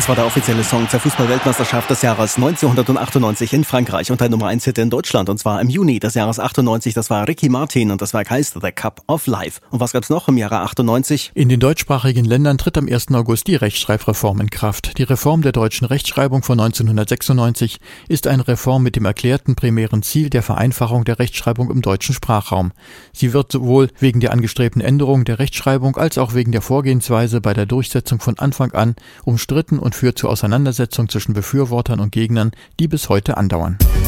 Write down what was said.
Es war der offizielle Song zur Fußball-Weltmeisterschaft des Jahres 1998 in Frankreich und der Nummer 1 Hit in Deutschland, und zwar im Juni des Jahres 98. Das war Ricky Martin und das Werk heißt The Cup of Life. Und was gab's noch im Jahre 98? In den deutschsprachigen Ländern tritt am 1. August die Rechtschreibreform in Kraft. Die Reform der deutschen Rechtschreibung von 1996 ist eine Reform mit dem erklärten primären Ziel der Vereinfachung der Rechtschreibung im deutschen Sprachraum. Sie wird sowohl wegen der angestrebten Änderung der Rechtschreibung als auch wegen der Vorgehensweise bei der Durchsetzung von Anfang an umstritten und führt zu Auseinandersetzungen zwischen Befürwortern und Gegnern, die bis heute andauern.